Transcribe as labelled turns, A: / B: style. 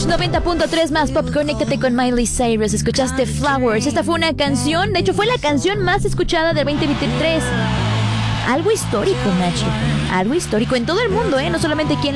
A: 90.3 más Pop, conéctate con Miley Cyrus. Escuchaste Flowers. Esta fue una canción, de hecho fue la canción más escuchada del 2023. Algo histórico, Nacho. Algo histórico en todo el mundo, no solamente aquí en